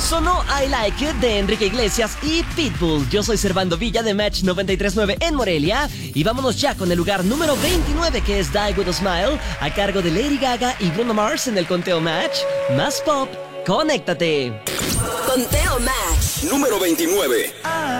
Sonó I Like It de Enrique Iglesias y Pitbull. Yo soy Servando Villa de Match 93.9 en Morelia. Y vámonos ya con el lugar número 29, que es Die With A Smile, a cargo de Lady Gaga y Bruno Mars en el conteo Match. Más pop, conéctate. Conteo Match. Número 29.